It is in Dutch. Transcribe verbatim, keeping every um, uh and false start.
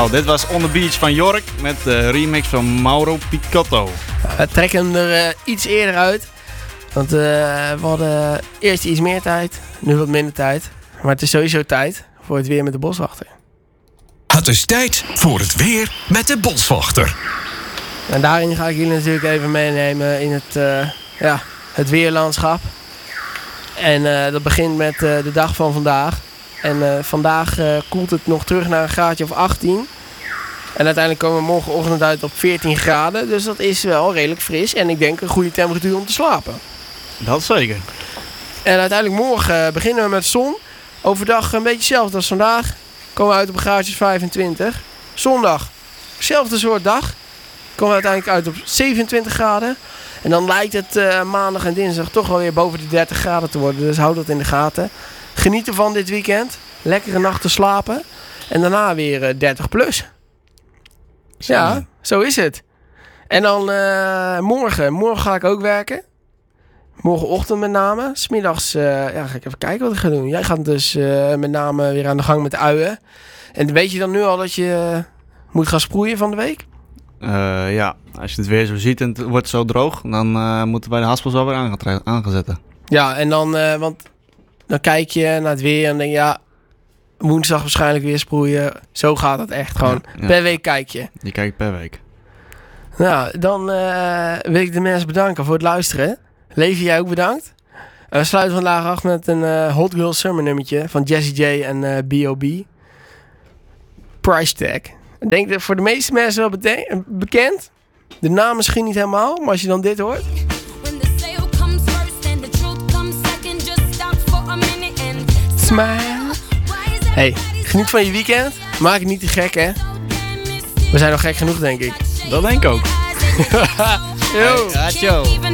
Oh, dit was On The Beach van York met de remix van Mauro Picotto. We trekken hem er uh, iets eerder uit. Want uh, we hadden eerst iets meer tijd, nu wat minder tijd. Maar het is sowieso tijd voor het weer met de boswachter. Het is tijd voor het weer met de boswachter. En daarin ga ik jullie natuurlijk even meenemen in het, uh, ja, het weerlandschap. En uh, dat begint met uh, de dag van vandaag. En uh, vandaag uh, koelt het nog terug naar een graadje of achttien. En uiteindelijk komen we morgenochtend uit op veertien graden. Dus dat is wel redelijk fris. En ik denk een goede temperatuur om te slapen. Dat zeker. En uiteindelijk morgen uh, beginnen we met zon. Overdag een beetje hetzelfde als vandaag. Komen we uit op een graadje vijfentwintig. Zondag, hetzelfde soort dag. Komen we uiteindelijk uit op zevenentwintig graden. En dan lijkt het uh, maandag en dinsdag toch wel weer boven de dertig graden te worden. Dus houd dat in de gaten. Geniet ervan dit weekend. Lekkere nachten slapen. En daarna weer uh, dertig plus. Ja, zo is het. En dan uh, morgen. Morgen ga ik ook werken. Morgenochtend met name. 'S Middags uh, ja, ga ik even kijken wat ik ga doen. Jij gaat dus uh, met name weer aan de gang met de uien. En weet je dan nu al dat je uh, moet gaan sproeien van de week? Uh, ja, als je het weer zo ziet en het wordt zo droog, dan uh, moeten wij de haspels wel weer aangetre- aangezetten. Ja, en dan, uh, want dan kijk je naar het weer en denk je, ja, woensdag waarschijnlijk weer sproeien. Zo gaat het echt gewoon. Ja, ja. Per week kijk je. Je kijkt per week. Nou, dan uh, wil ik de mensen bedanken voor het luisteren. Levi, jij ook bedankt. Uh, we sluiten vandaag af met een uh, Hot Girl Summer nummertje van Jessie J en uh, B O B Price Tag. Ik denk dat voor de meeste mensen wel bete- bekend. De naam misschien niet helemaal, maar als je dan dit hoort. Smile. Hey, geniet van je weekend. Maak het niet te gek, hè. We zijn nog gek genoeg, denk ik. Dat denk ik ook. Yo. Hey,